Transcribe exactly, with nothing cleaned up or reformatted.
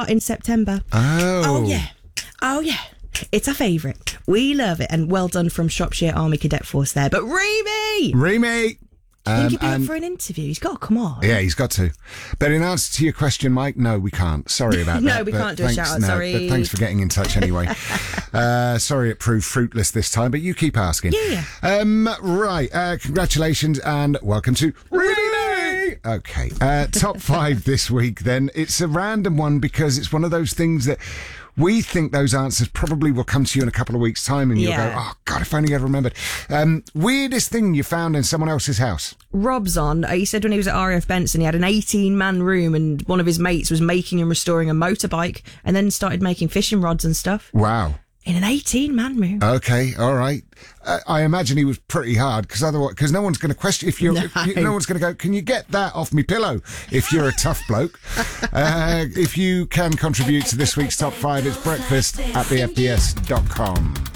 start in September. Oh. Oh, yeah. Oh, yeah. It's our favourite. We love it. And well done from Shropshire Army Cadet Force there. But Remy! Remy! I think Um, he'd be and- up for an interview. He's got to come on. Yeah, he's got to. But in answer to your question, Mike, no, we can't. Sorry about No, that. we but can't do a thanks- shout-out, no, sorry. But thanks for getting in touch anyway. uh, sorry it proved fruitless this time, but you keep asking. Yeah. Um, right. Uh, congratulations and welcome to Remy! Okay. Uh, top five this week, then. It's a random one because it's one of those things that we think those answers probably will come to you in a couple of weeks' time and you'll Yeah. go, oh, God, if only I'd remembered. Um, weirdest thing you found in someone else's house? Rob's on. Uh, He said when he was at R A F Benson, he had an eighteen-man room and one of his mates was making and restoring a motorbike and then started making fishing rods and stuff Wow. in an eighteen-man room. Okay, all right. Uh, I imagine he was pretty hard because otherwise, because no one's going to question if you're. No. If you, no one's going to go. Can you get that off me pillow? If you're a tough bloke, uh, if you can contribute to this week's top five, it's breakfast at the f b s dot com.